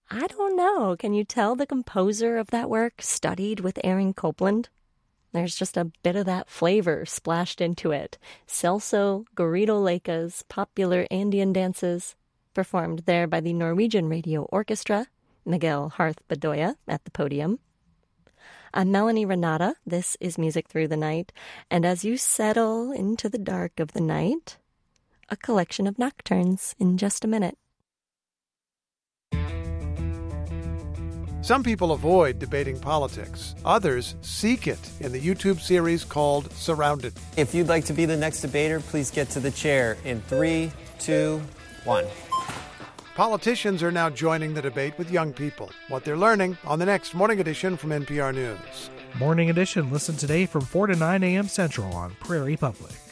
I don't know. Can you tell the composer of that work studied with Aaron Copland? There's just a bit of that flavor splashed into it. Celso Garrido Leica's popular Andean dances, performed there by the Norwegian Radio Orchestra, Miguel Harth Bedoya at the podium. I'm Melanie Renata. This is Music Through the Night. And as you settle into the dark of the night, a collection of nocturnes in just a minute. Some people avoid debating politics. Others seek it in the YouTube series called Surrounded. If you'd like to be the next debater, please get to the chair in 3, 2, 1. Politicians are now joining the debate with young people. What they're learning on the next Morning Edition from NPR News. Morning Edition, listen today from 4 to 9 a.m. Central on Prairie Public.